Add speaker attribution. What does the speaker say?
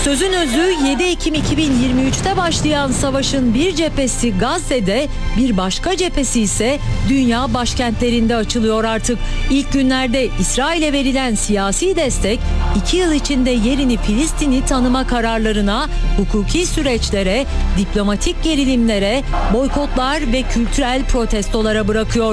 Speaker 1: Sözün özü 7 Ekim 2023'te başlayan savaşın bir cephesi Gazze'de, bir başka cephesi ise dünya başkentlerinde açılıyor artık. İlk günlerde İsrail'e verilen siyasi destek 2 yıl içinde yerini Filistin'i tanıma kararlarına, hukuki süreçlere, diplomatik gerilimlere, boykotlar ve kültürel protestolara bırakıyor.